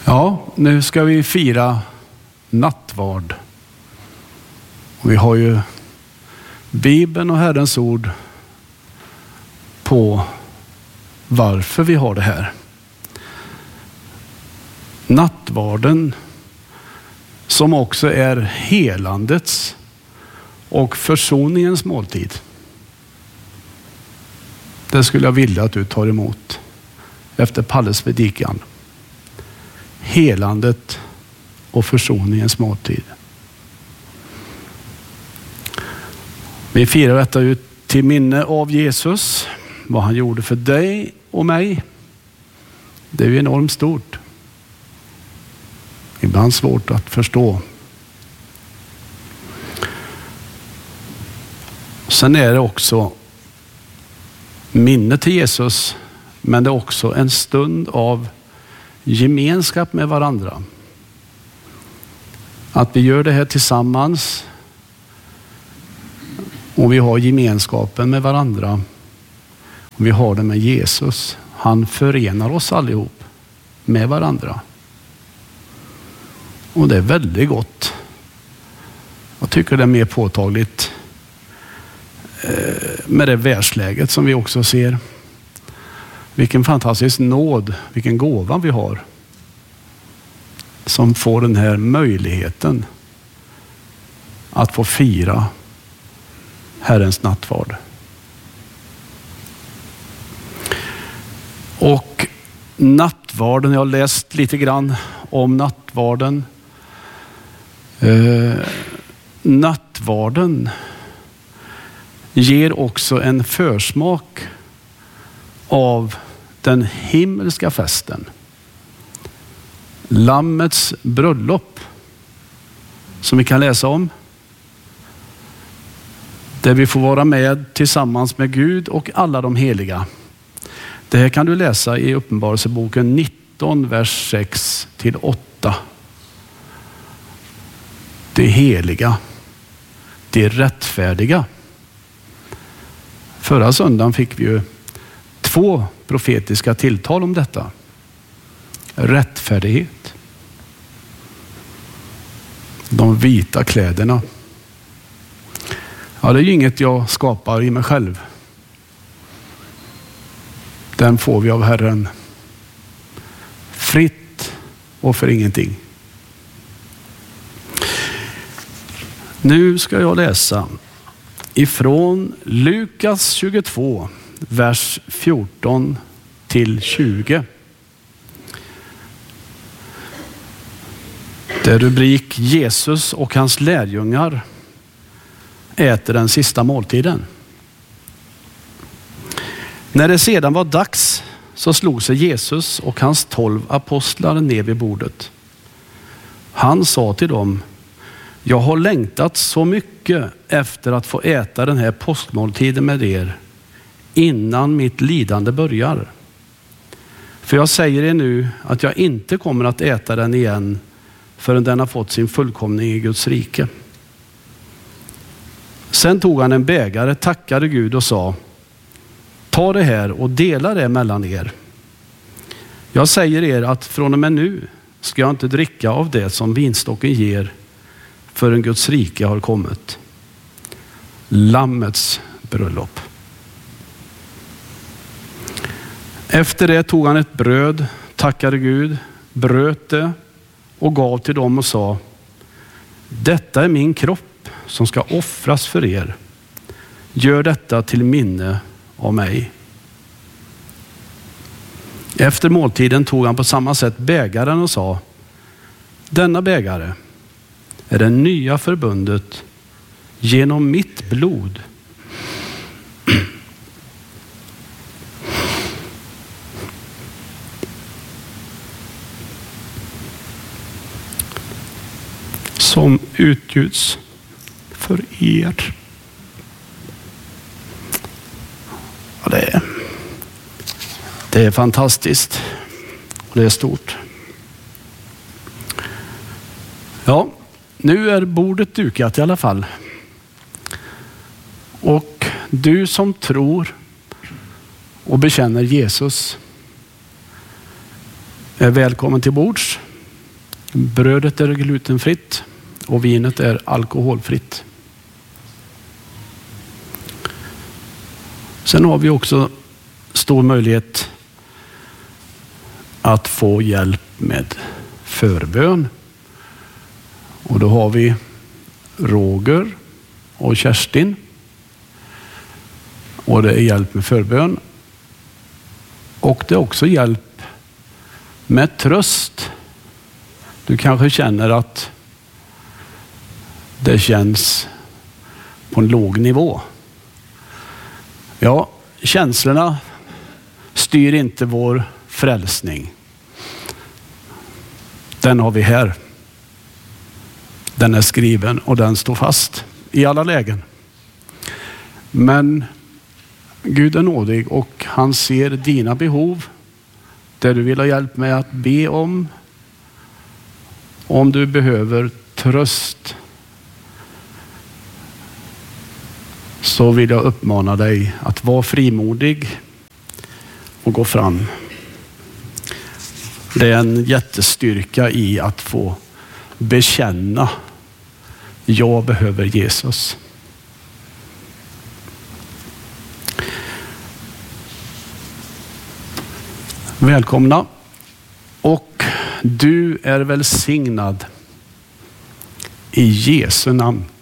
Ja, nu ska vi fira nattvard. Och vi har ju Bibeln och Herrens ord på varför vi har det här. Nattvarden som också är helandets och försoningens måltid. Det skulle jag vilja att du tar emot efter Palles predikan. Helandet och försoningens måltid. Vi firar detta ut till minne av Jesus, vad han gjorde för dig och mig. Det är ju enormt stort. Ibland svårt att förstå. Sen är det också minne till Jesus, men det är också en stund av gemenskap med varandra. Att vi gör det här tillsammans och vi har gemenskapen med varandra. Och vi har det med Jesus. Han förenar oss allihop med varandra. Och det är väldigt gott. Jag tycker det är mer påtagligt med det världsläget som vi också ser. Vilken fantastisk nåd, vilken gåva vi har. Som får den här möjligheten att få fira Herrens nattvard. Och nattvarden, jag har läst lite grann om nattvarden. Nattvarden ger också en försmak av den himmelska festen. Lammets bröllop som vi kan läsa om. Där vi får vara med tillsammans med Gud och alla de heliga. Det här kan du läsa i Uppenbarelseboken 19, vers 6-8. Det heliga, det rättfärdiga. Förra söndagen fick vi ju 2 profetiska tilltal om detta. Rättfärdighet. De vita kläderna. Ja, det är ju inget jag skapar i mig själv. Den får vi av Herren. Fritt och för ingenting. Nu ska jag läsa ifrån Lukas 22, vers 14-20. Det är rubrik Jesus och hans lärjungar äter den sista måltiden. När det sedan var dags så slog sig Jesus och hans 12 apostlar ner vid bordet. Han sa till dem: jag har längtat så mycket efter att få äta den här påskmåltiden med er innan mitt lidande börjar. För jag säger er nu att jag inte kommer att äta den igen förrän den har fått sin fullkomning i Guds rike. Sen tog han en bägare, tackade Gud och sa: ta det här och dela det mellan er. Jag säger er att från och med nu ska jag inte dricka av det som vinstocken ger förrän Guds rike har kommit. Lammets bröllop. Efter det tog han ett bröd, tackade Gud, bröt det och gav till dem och sa: detta är min kropp som ska offras för er. Gör detta till minne av mig. Efter måltiden tog han på samma sätt bägaren och sa: denna bägare är det nya förbundet genom mitt blod. Som utgjuts för er. Ja, det är fantastiskt. Det är stort. Ja, nu är bordet dukat i alla fall. Och du som tror och bekänner Jesus är välkommen till bords. Brödet är glutenfritt och vinet är alkoholfritt. Sen har vi också stor möjlighet att få hjälp med förbön. Och då har vi Roger och Kerstin. Och det är hjälp med förbön. Och det är också hjälp med tröst. Du kanske känner att det känns på en låg nivå. Ja, känslorna styr inte vår frälsning. Den har vi här. Den är skriven och den står fast i alla lägen. Men Gud är nådig och han ser dina behov. Det du vill ha hjälp med att be om. Om du behöver tröst, så vill jag uppmana dig att vara frimodig och gå fram. Det är en jättestyrka i att få bekänna: jag behöver Jesus. Välkomna. Och du är välsignad i Jesu namn.